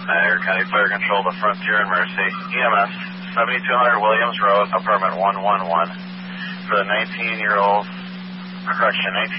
Niagara County Fire Control to Frontier and Mercy. EMS, 7200 Williams Road, apartment 111. For the 19-year-old, correction,